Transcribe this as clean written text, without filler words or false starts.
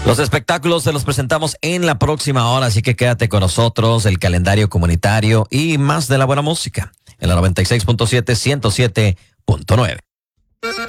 Los espectáculos se los presentamos en la próxima hora, así que quédate con nosotros, el calendario comunitario y más de la buena música en la 96.7, 107.9.